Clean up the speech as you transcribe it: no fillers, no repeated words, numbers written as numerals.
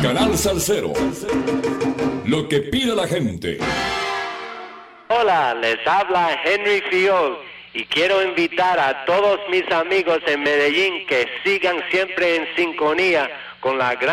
Canal Salsero. Lo que pide la gente. Hola, les habla Henry Fiol y quiero invitar a todos mis amigos en Medellín que sigan siempre en sintonía con la gran